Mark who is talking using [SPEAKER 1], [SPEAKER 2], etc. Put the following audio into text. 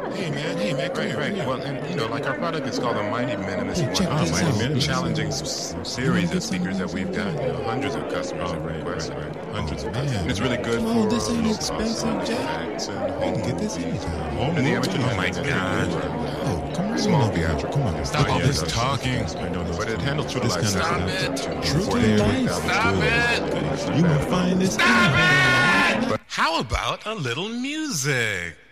[SPEAKER 1] Hey man, come here.
[SPEAKER 2] Right. Well, and like our product is called the Mighty Men, and this is one of
[SPEAKER 1] Mighty
[SPEAKER 2] the
[SPEAKER 1] Men.
[SPEAKER 2] most challenging series of speakers that we've got. Hundreds of customers have requested. Hundreds of customers. And it's really good for
[SPEAKER 1] this ain't
[SPEAKER 2] low
[SPEAKER 1] expensive,
[SPEAKER 2] cost
[SPEAKER 1] Jack.
[SPEAKER 2] effects and
[SPEAKER 1] You
[SPEAKER 2] home
[SPEAKER 1] can get this
[SPEAKER 2] movies.
[SPEAKER 1] anytime.
[SPEAKER 2] And the average
[SPEAKER 3] Oh my God.
[SPEAKER 1] Oh, come on.
[SPEAKER 2] Small
[SPEAKER 1] over here.
[SPEAKER 2] theatrical.
[SPEAKER 1] Come on.
[SPEAKER 3] Stop all this talking.
[SPEAKER 2] But it handles true to
[SPEAKER 1] This
[SPEAKER 2] life.
[SPEAKER 1] kind of
[SPEAKER 2] sound.
[SPEAKER 1] stuff.
[SPEAKER 3] Stop it.
[SPEAKER 1] True to life.
[SPEAKER 3] Stop it.
[SPEAKER 1] You will find this anywhere.
[SPEAKER 3] How about a little music?